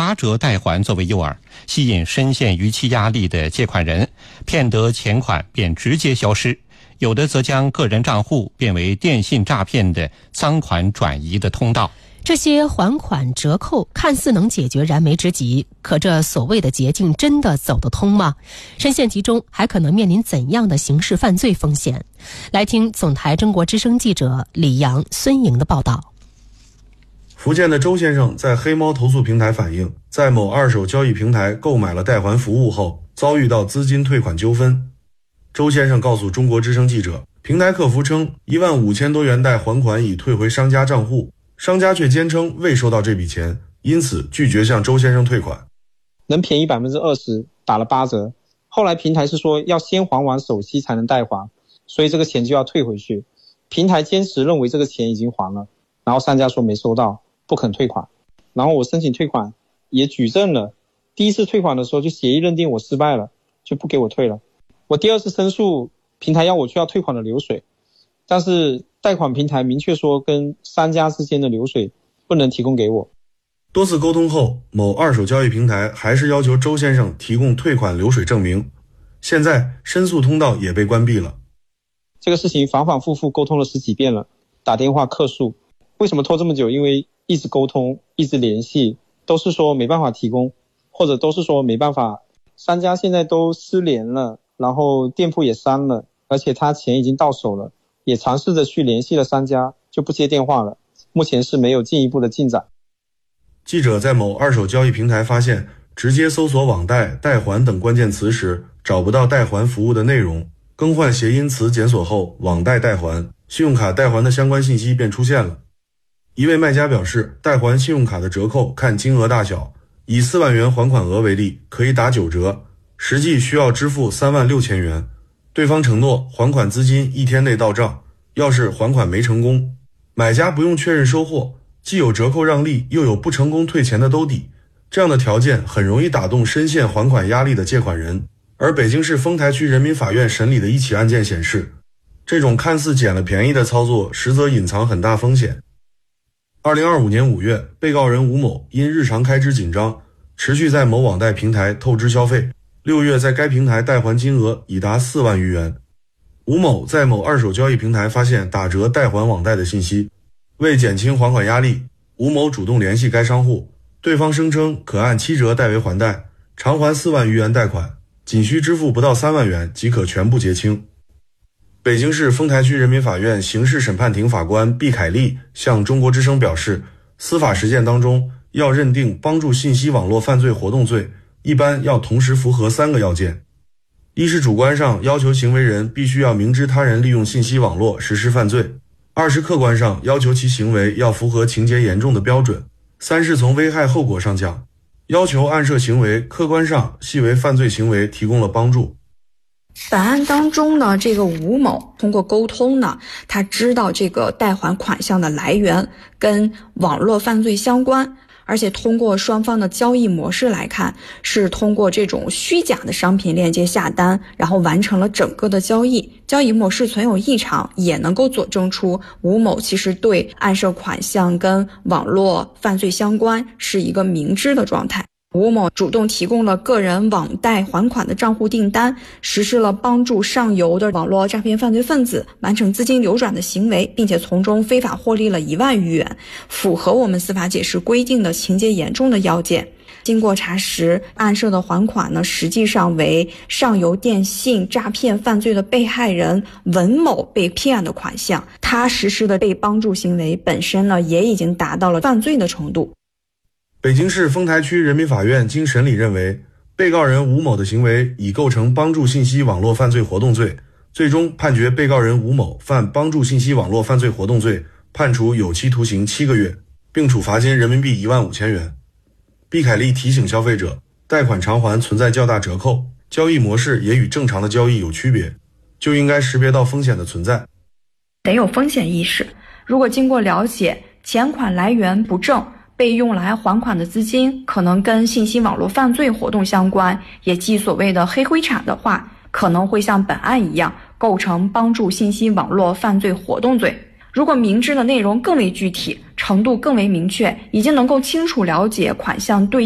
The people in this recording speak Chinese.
8折贷还作为诱饵，吸引深陷逾期压力的借款人，骗得钱款便直接消失。有的则将个人账户变为电信诈骗的赃款转移的通道。 这些还款折扣看似能解决燃眉之急，可这所谓的捷径真的走得通吗？深陷其中还可能面临怎样的刑事犯罪风险？来听总台中国之声记者李阳、孙莹的报道。 福建的周先生在黑猫投诉平台反映，在某二手交易平台购买了贷还服务后，遭遇到资金退款纠纷。周先生告诉中国之声记者，平台客服称15000多元贷还款已退回商家账户，商家却坚称未收到这笔钱，因此拒绝向周先生退款。 能便宜 20%， 打了8折。后来平台是说要先还完首期才能贷还，所以这个钱就要退回去。平台坚持认为这个钱已经还了，然后商家说没收到，不肯退款。然后我申请退款也举证了，第一次退款的时候就协议认定我失败了，就不给我退了。我第二次申诉，平台要我去要退款的流水，但是贷款平台明确说跟商家之间的流水不能提供给我。 多次沟通后，某二手交易平台还是要求周先生提供退款流水证明。现在申诉通道也被关闭了。 这个事情反反复复沟通了10几遍了，打电话客诉。为什么拖这么久？因为一直沟通，一直联系，都是说没办法提供，或者都是说没办法。商家现在都失联了，然后店铺也删了，而且他钱已经到手了，也尝试着去联系了商家，就不接电话了。目前是没有进一步的进展。 记者在某二手交易平台发现，直接搜索网贷、贷还等关键词时，找不到贷还服务的内容，更换谐音词检索后，网贷贷还、信用卡贷还的相关信息便出现了。一位卖家表示，贷还信用卡的折扣看金额大小，以4万元还款额为例，可以打9折，实际需要支付3万6千元。对方承诺还款资金1天内到账，要是还款没成功，买家不用确认收货，既有折扣让利，又有不成功退钱的兜底，这样的条件很容易打动深陷还款压力的借款人。而北京市丰台区人民法院审理的一起案件显示，这种看似捡了便宜的操作，实则隐藏很大风险。2025年5月，被告人吴某因日常开支紧张，持续在某网贷平台透支消费，6月在该平台贷还金额已达4万余元。吴某在某二手交易平台发现打折贷还网贷的信息，为减轻还款压力，吴某主动联系该商户，对方声称可按7折代为还贷，偿还4万余元贷款，仅需支付不到3万元即可全部结清。北京市丰台区人民法院刑事审判庭法官毕凯丽向中国之声表示，司法实践当中要认定帮助信息网络犯罪活动罪，一般要同时符合3个要件。一是主观上要求行为人必须要明知他人利用信息网络实施犯罪，二是客观上要求其行为要符合情节严重的标准，三是从危害后果上讲，要求案涉行为客观上系为犯罪行为提供了帮助。 本案当中呢，这个吴某通过沟通呢，他知道这个贷还款项的来源跟网络犯罪相关，而且通过双方的交易模式来看，是通过这种虚假的商品链接下单，然后完成了整个的交易。交易模式存有异常，也能够佐证出吴某其实对案涉款项跟网络犯罪相关是一个明知的状态。吴某主动提供了个人网贷还款的账户订单，实施了帮助上游的网络诈骗犯罪分子完成资金流转的行为，并且从中非法获利了1万余元，符合我们司法解释规定的情节严重的要件。经过查实，案涉的还款呢，实际上为上游电信诈骗犯罪的被害人文某被骗的款项，他实施的被帮助行为本身呢，也已经达到了犯罪的程度。 北京市丰台区人民法院经审理认为，被告人吴某的行为已构成帮助信息网络犯罪活动罪，最终判决被告人吴某犯帮助信息网络犯罪活动罪，判处有期徒刑7个月，并处罚金人民币15000元。毕凯丽提醒消费者，贷款偿还存在较大折扣，交易模式也与正常的交易有区别，就应该识别到风险的存在。 得有风险意识，如果经过了解，钱款来源不正，被用来还款的资金可能跟信息网络犯罪活动相关，也即所谓的黑灰产的话，可能会像本案一样构成帮助信息网络犯罪活动罪。如果明知的内容更为具体，程度更为明确，已经能够清楚了解款项对